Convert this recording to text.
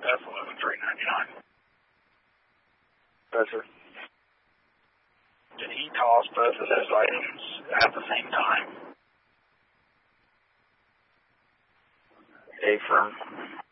That's $11,399. Yes, sir. Did he toss both of those items at the same time? A firm.